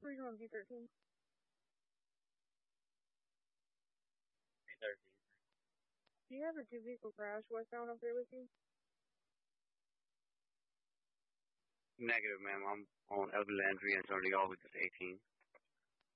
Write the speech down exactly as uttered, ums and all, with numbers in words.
Regional G thirteen. G thirteen. Do you have a two vehicle crash westbound up there with you? Negative, ma'am. I'm on Elby Landry and Tony Office eighteen.